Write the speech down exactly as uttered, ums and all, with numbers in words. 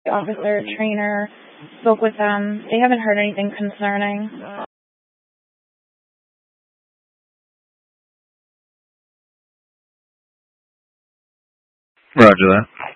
officer, trainer, spoke with them. They haven't heard anything concerning. Roger that.